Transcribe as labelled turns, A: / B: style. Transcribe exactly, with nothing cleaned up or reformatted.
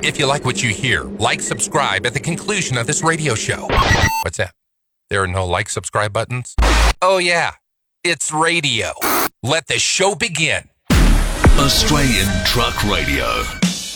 A: If you like what you hear, like, subscribe at the conclusion of this radio show. What's that? There are no like, subscribe buttons? Oh, yeah. It's radio. Let the show begin.
B: Australian Truck Radio.